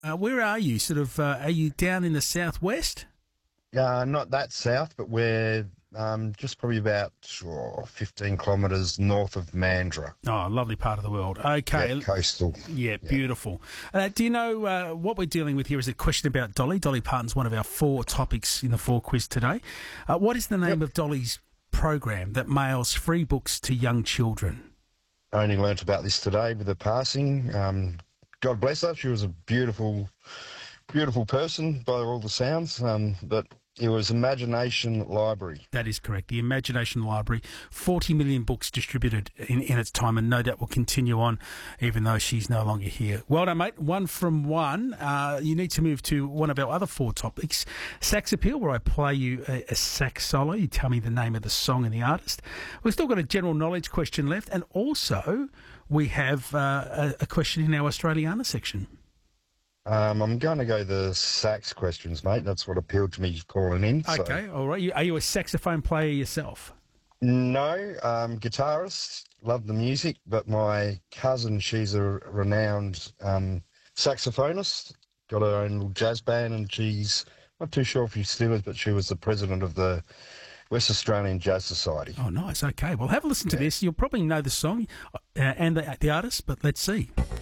Where are you? Are you down in the southwest? Not that south, but we're just probably about 15 kilometres north of Mandurah. Oh, lovely part of the world. Okay. Yeah, coastal. Yeah, Yeah. beautiful. Do you know what we're dealing with here is a question about Dolly. Dolly Parton's one of our 4 topics in the 4 quiz today. What is the name of Dolly's program that mails free books to young children? I only learnt about this today with her passing. God bless her. She was a beautiful, beautiful person by all the sounds. But it was Imagination Library. That is correct. The Imagination Library, 40 million books distributed in its time, and no doubt will continue on even though she's no longer here. Well done, mate. 1 from 1. You need to move to one of our other 4 topics, Sax Appeal, where I play you a sax solo. You tell me the name of the song and the artist. We've still got a general knowledge question left, and also we have a question in our Australiana section. I'm going to go the sax questions, mate. That's what appealed to me calling in. Okay, all right. Are you a saxophone player yourself? No, guitarist. Love the music, but my cousin, she's a renowned saxophonist. Got her own little jazz band, and she's not too sure if she still is, but she was the president of the West Australian Jazz Society. Oh, nice. Okay, well, have a listen to this. You'll probably know the song and the artist, but let's see.